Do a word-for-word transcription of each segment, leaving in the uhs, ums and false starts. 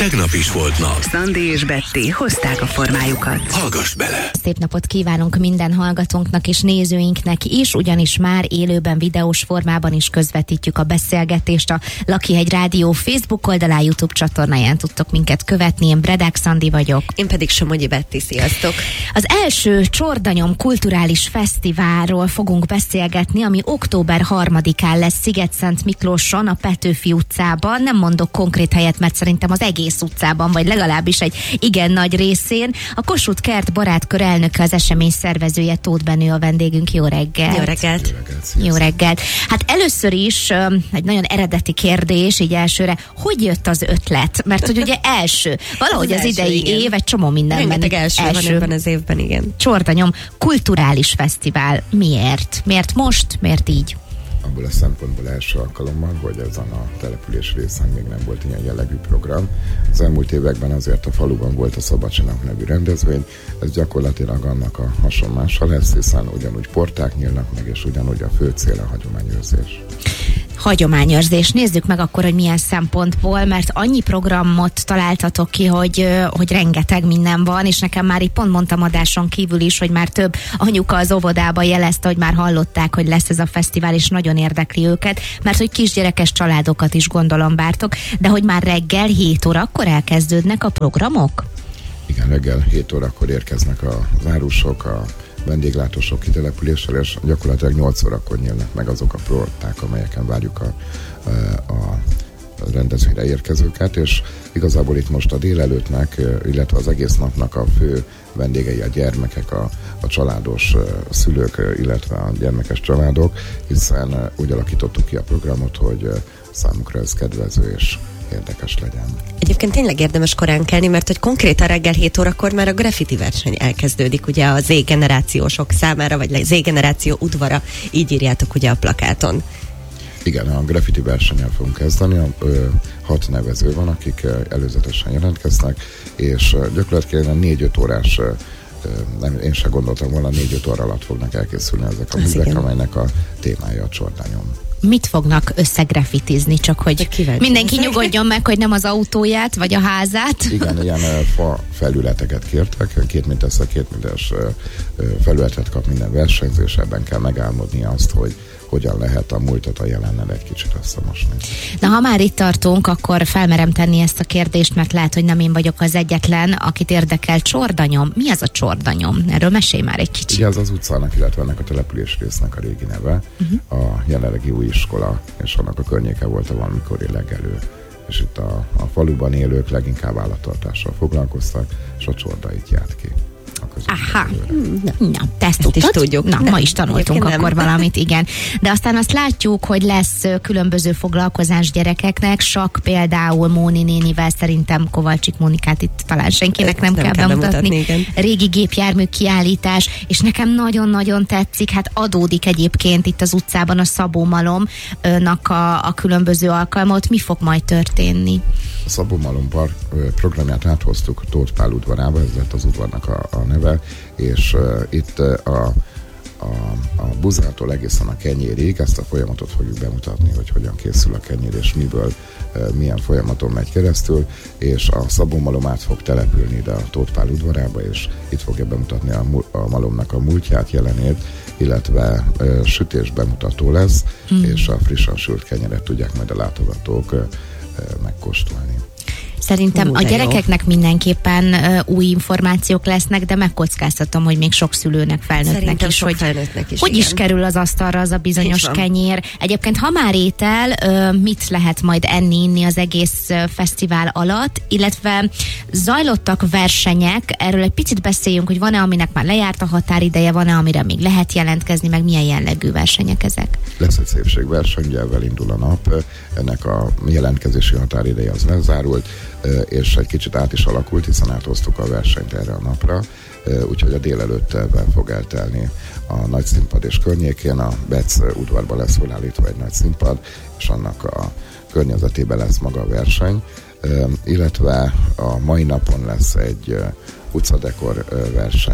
tegnap is volt nap. Szandi és Betty hozták a formájukat. Hallgass bele! Szép napot kívánunk minden hallgatónknak és nézőinknek is, ugyanis már élőben videós formában is közvetítjük a beszélgetést. A Lakihegy Rádió Facebook oldalán, YouTube csatornáján tudtok minket követni. Én Bredák Szandi vagyok. Én pedig Somogyi Betty, sziasztok! Az első Csordanyom kulturális fesztiválról fogunk beszélgetni, ami október harmadikán lesz Szigetszent Miklóson, a Petőfi utcában. Nem mondok konkrét helyet, mert szerintem az egész utcában, vagy legalábbis egy igen nagy részén. A Kossuth Kert barátkör elnöke, az esemény szervezője, Tóth Benő a vendégünk. Jó reggelt! Jó reggelt! Jó reggelt! Jó reggelt. Hát először is egy nagyon eredeti kérdés, így elsőre, hogy jött az ötlet? Mert hogy ugye első, valahogy az, az első, idei igen. év egy csomó mindenben. Rengeteg első, első van ebben az évben, igen. Csordanyom kulturális fesztivál. Miért? Miért most? Miért így? Abból a szempontból első alkalommal, hogy ezen a település részen még nem volt ilyen jellegű program. Az elmúlt években azért a faluban volt a Szabadságnak nevű rendezvény, ez gyakorlatilag annak a hasonlása lesz, hiszen ugyanúgy porták nyílnak meg, és ugyanúgy a fő cél a hagyományőrzés. Hagyományőrzés. Nézzük meg akkor, hogy milyen szempontból, mert annyi programot találtatok ki, hogy, hogy rengeteg minden van, és nekem már így pont mondtam adáson kívül is, hogy már több anyuka az óvodába jelezte, hogy már hallották, hogy lesz ez a fesztivál, és nagyon érdekli őket, mert hogy kisgyerekes családokat is gondolom vártok, de hogy már reggel hét órakor elkezdődnek a programok? Igen, reggel hét órakor érkeznek a zárusok, a vendéglátósok kitelepüléssel, és gyakorlatilag nyolc órakor nyílnak meg azok a porták, amelyeken várjuk a, a, a rendezvényre érkezőket, és igazából itt most a délelőttnek, illetve az egész napnak a fő vendégei a gyermekek, a, a családos szülők, illetve a gyermekes családok, hiszen úgy alakítottuk ki a programot, hogy számukra ez kedvező és érdekes legyen. Egyébként tényleg érdemes korán kelni, mert hogy konkrétan reggel hét órakor már a graffiti verseny elkezdődik, ugye a Z-generációsok számára, vagy Z-generáció udvara, így írjátok ugye a plakáton. Igen, a graffiti versennyel fogunk kezdeni, ö, hat nevező van, akik ö, előzetesen jelentkeznek, és ö, gyakorlatilag négy-öt órás, ö, nem, én sem gondoltam volna, négy-öt óra alatt fognak elkészülni ezek a művek, amelynek a témája a Csordanyom. Mit fognak összegrafitizni, csak hogy mindenki nyugodjon meg, hogy nem az autóját, vagy a házát? Igen, ilyen uh, fa felületeket kértek, két mintásra két mintás uh, felületet kap minden versenyzés, ebben kell megálmodni azt, hogy hogyan lehet a múltat a jelennel egy kicsit összemosni. Na, ha már itt tartunk, akkor felmerem tenni ezt a kérdést, mert lehet, hogy nem én vagyok az egyetlen, akit érdekel. Csordanyom. Mi az a Csordanyom? Erről mesélj már egy kicsit. Igen, az az utcának, illetve ennek a település résznek a régi neve. Uh-huh. A jelenlegi új iskola, és annak a környéke volt a valamikori legelő. És itt a, a faluban élők leginkább állattartással foglalkoztak, és a Csordait járt ki. Aha, na, na te ezt, ezt is tudjuk. Na, nem. ma is tanultunk Egyébként akkor nem. valamit, igen. De aztán azt látjuk, hogy lesz különböző foglalkozás gyerekeknek, Sakk például Móni nénivel, szerintem Kovalcsik Mónikát itt talán senkinek nem, nem kell, kell bemutatni. bemutatni Régi gépjármű kiállítás, és nekem nagyon-nagyon tetszik, hát adódik egyébként itt az utcában a Szabó Malomnak a, a különböző alkalmat. Mi fog majd történni? A Szabó Malom programját áthoztuk Tóth Pál udvarába, ez lett az udvarnak a, a neve, és uh, itt uh, a, a, a buzától egészen a kenyérig ezt a folyamatot fogjuk bemutatni, hogy hogyan készül a kenyér, és miből, uh, milyen folyamaton megy keresztül, és a Szabó Malom át fog települni ide a Tóth Pál udvarába, és itt fogja bemutatni a, a malomnak a múltját, jelenét, illetve uh, sütés bemutató lesz, hmm. és a frissen sült kenyeret tudják majd a látogatók uh, uh, megkóstolni. Szerintem Hú, a gyerekeknek jó. mindenképpen uh, új információk lesznek, de megkockáztatom, hogy még sok szülőnek, felnőttnek Szerintem is, hogy felnőttnek is, hogy igen. is kerül az asztalra az a bizonyos kenyér. Egyébként, ha már étel, uh, mit lehet majd enni, inni az egész uh, fesztivál alatt, illetve zajlottak versenyek, erről egy picit beszéljünk, hogy van-e, aminek már lejárt a határideje, van-e, amire még lehet jelentkezni, meg milyen jellegű versenyek ezek? Lesz egy szépségverseny, ugye ezzel indul a nap, ennek a jelentkezési határideje az lezárult, és egy kicsit át is alakult, hiszen áthoztuk a versenyt erre a napra, úgyhogy a délelőttben fog eltelni a nagy színpad és környékén. A Bec udvarban lesz felállítva egy nagy színpad, és annak a környezetében lesz maga a verseny, illetve a mai napon lesz egy utcadekor verseny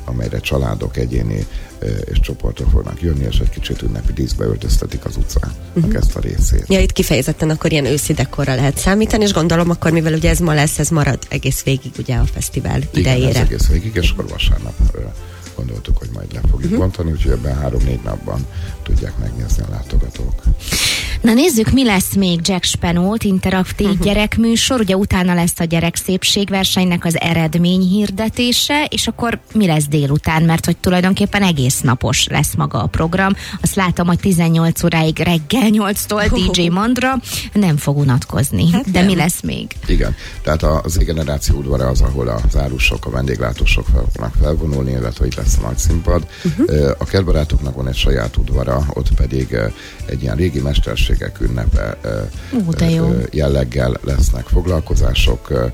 amelyre családok, egyéni és csoportok fognak jönni, és egy kicsit ünnepi díszbe öltöztetik az utcának uh-huh. ezt a részét. Ja, itt kifejezetten akkor ilyen őszi dekorra lehet számítani, és gondolom akkor, mivel ugye ez ma lesz, ez marad egész végig ugye a fesztivál idejére. Igen, ez egész végig, és akkor vasárnap gondoltuk, hogy majd le fogjuk uh-huh. bontani, úgyhogy ebben három-négy napban tudják megnézni a látogatók. Na nézzük, mi lesz még. Jack Spenót, interaktív uh-huh. gyerekműsor, ugye utána lesz a gyerek szépségversenynek az eredmény hirdetése, és akkor mi lesz délután, mert hogy tulajdonképpen egész napos lesz maga a program. Azt látom, hogy tizennyolc óráig reggel nyolctól dé dzsé Mandra nem fog unatkozni. Hát de nem. Mi lesz még? Igen, tehát a Z-generáció udvara az, ahol az árusok, a vendéglátósok fel fognak felvonulni, illetve itt lesz a nagy színpad. Uh-huh. A kertbarátoknak van egy saját udvara, ott pedig egy ilyen régi mesterségek ünnepe Ó, jelleggel lesznek foglalkozások,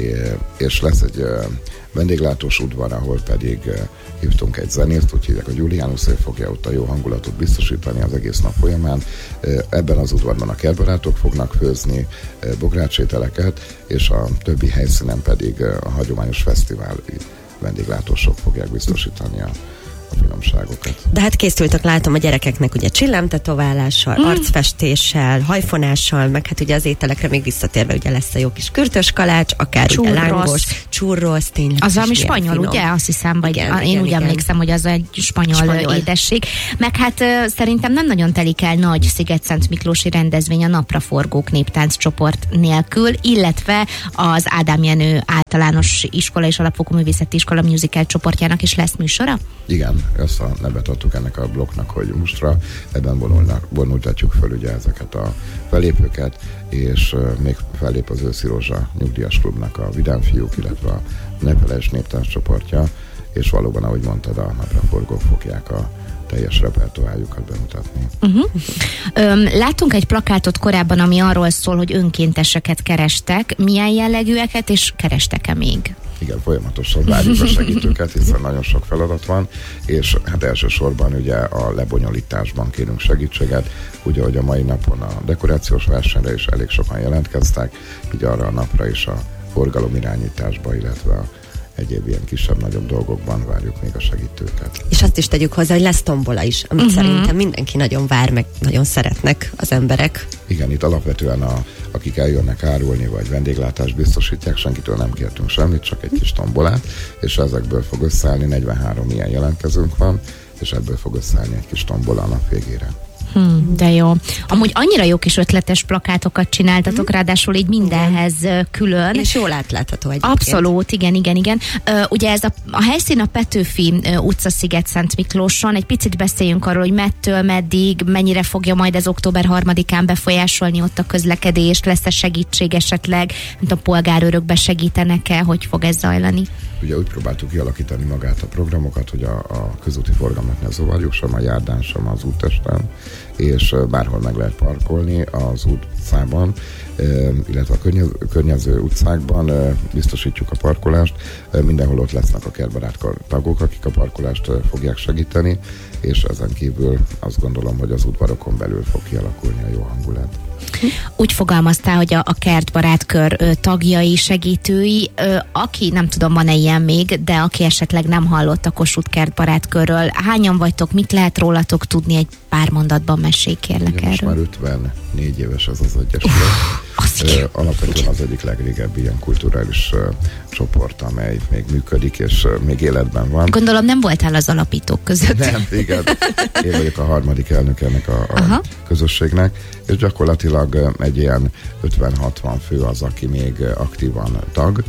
és lesz egy vendéglátós udvar, ahol pedig hívtunk egy zenészt, úgy hívják, hogy Juliánus, ő fogja ott a jó hangulatot biztosítani az egész nap folyamán. Ebben az udvarban a kertbarátok fognak főzni bográcsételeket, és a többi helyszínen pedig a hagyományos fesztivál vendéglátósok fogják biztosítani a a finomságokat. De hát készültek, látom, a gyerekeknek ugye csillámtetoválással, mm. arcfestéssel, hajfonással, meg hát ugye az ételekre még visszatérve ugye lesz a jó kis kürtös kalács, akár ugye lángos, churros, tényleg. Az valami spanyol, finom. Ugye? Azt hiszem, vagy igen, én igen, úgy igen. emlékszem, hogy az egy spanyol, spanyol édesség. Meg hát uh, szerintem nem nagyon telik el nagy Sziget-Szent Miklósi rendezvény a Napraforgók néptánc csoport nélkül, illetve az Ádám Jenő általános iskola és alapfokú művészeti iskola musical csoportjának is lesz műsora? Igen, ezt a nevet adtuk ennek a blokknak, hogy Mustra, ebben vonulnak, vonultatjuk föl ugye ezeket a felépőket, és uh, még fellép az Őszi Rózsa nyugdíjas klubnak a Vidám fiúk, illetve a Nepeles néptánc csoportja, és valóban, ahogy mondtad, a Napraforgók fogják a teljes repertoárjukat bemutatni. Uh-huh. Öm, láttunk egy plakátot korábban, ami arról szól, hogy önkénteseket kerestek. Milyen jellegűeket, és kerestek-e még? Igen, folyamatosan várjuk a segítőket, hiszen nagyon sok feladat van, és hát elsősorban ugye a lebonyolításban kérünk segítséget, ugye, hogy a mai napon a dekorációs versenyre is elég sokan jelentkeztek, így arra a napra is a forgalomirányításba, illetve a egyéb ilyen kisebb-nagyobb dolgokban várjuk még a segítőket. És azt is tegyük hozzá, hogy lesz tombola is, amit uh-huh. szerintem mindenki nagyon vár, meg nagyon szeretnek az emberek. Igen, itt alapvetően a, akik eljönnek árulni, vagy vendéglátást biztosítják, senkitől nem kértünk semmit, csak egy kis tombolát, és ezekből fog összeállni, negyvenhárom ilyen jelentkezőnk van, és ebből fog összeállni egy kis tombola a nap végére. Hmm, de jó. Amúgy annyira jó kis ötletes plakátokat csináltatok, hmm. ráadásul így mindenhez külön. És jól átlátható egyébként. Abszolút, igen, igen, igen. Uh, ugye ez a, a helyszín a Petőfi uh, utca Sziget-Szent Miklóson. Egy picit beszéljünk arról, hogy mettől meddig, mennyire fogja majd ez október harmadikán befolyásolni ott a közlekedést, lesz-e segítség esetleg, mint a polgárőrökbe segítenek-e, hogy fog ez zajlani? Ugye úgy próbáltuk kialakítani magát a programokat, hogy a, a közúti forgalmat ne zavarjuk, sem a járdán, sem az úttesten, és bárhol meg lehet parkolni az utcában, illetve a környező, környező utcákban biztosítjuk a parkolást, mindenhol ott lesznek a kertbarát tagok, akik a parkolást fogják segíteni, és ezen kívül azt gondolom, hogy az udvarokon belül fog kialakulni a jó hangulat. Úgy fogalmaztál, hogy a, a kertbarátkör ö, tagjai, segítői, ö, aki, nem tudom, van-e ilyen még, de aki esetleg nem hallott a Kossuth kertbarátkörről, hányan vagytok, mit lehet rólatok tudni, egy pár mondatban mesélj, kérlek ugye, erről. Most már ötvennégy éves ez az egyesület. Alapvetően az egyik legrégebbi ilyen kulturális uh, csoport, amely még működik, és uh, még életben van. Gondolom nem voltál az alapítók között. Nem, igen. Én vagyok a harmadik elnök ennek a, a közösségnek, és gyakorlatilag uh, egy ilyen ötven-hatvan fő az, aki még uh, aktívan tag,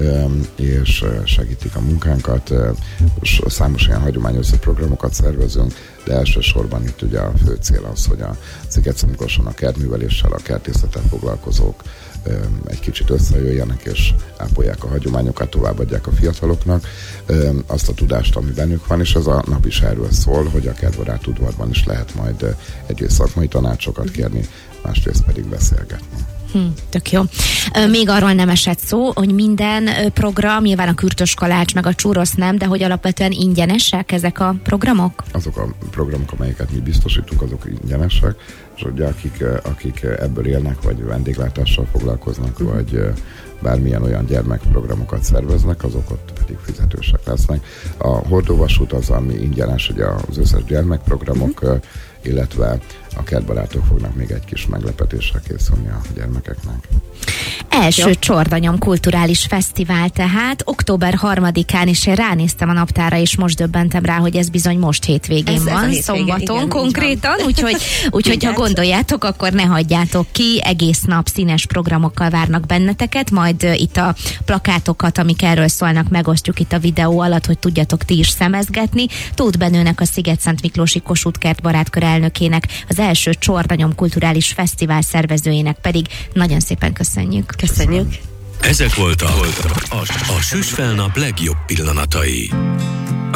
és segítik a munkánkat. Számos ilyen hagyományos programokat szervezünk, de elsősorban itt ugye a fő cél az, hogy a Sziget-Szent Miklóson a kertműveléssel, a kertészettel foglalkozók egy kicsit összejöjjenek, és ápolják a hagyományokat, továbbadják a fiataloknak azt a tudást, ami bennük van, és ez a nap is erről szól, hogy a kertbarát udvarban is lehet majd egyrészt szakmai tanácsokat kérni, másrészt pedig beszélgetni. Hm, tök jó. Még arról nem esett szó, hogy minden program, nyilván a kürtös kalács, meg a churros nem, de hogy alapvetően ingyenesek ezek a programok? Azok a programok, amelyeket mi biztosítunk, azok ingyenesek, és ugye akik, akik ebből élnek, vagy vendéglátással foglalkoznak, mm. vagy, bármilyen olyan gyermekprogramokat szerveznek, azok ott pedig fizetősek lesznek. A hordóvasút az, ami ingyenes, ugye az összes gyermekprogramok, mm. illetve a kertbarátok fognak még egy kis meglepetésre készülni a gyermekeknek. Első Csordanyom kulturális fesztivál tehát október harmadikán, és én ránéztem a naptára, és most döbbentem rá, hogy ez bizony most hétvégén ez, van, ez hétvége, szombaton igen, konkrétan, úgyhogy, úgyhogy ha gondoljátok, akkor ne hagyjátok ki, egész nap színes programokkal várnak benneteket, majd uh, itt a plakátokat, amik erről szólnak, megosztjuk itt a videó alatt, hogy tudjatok ti is szemezgetni. Tóth Benőnek, a Sziget-Szent Miklósi Kossuth Kert barátkör elnökének, az első Csordanyom kulturális fesztivál szervezőjének pedig nagyon szépen köszönjük. Köszönjük. Ezek voltak a, a, a Süsfelnap legjobb pillanatai.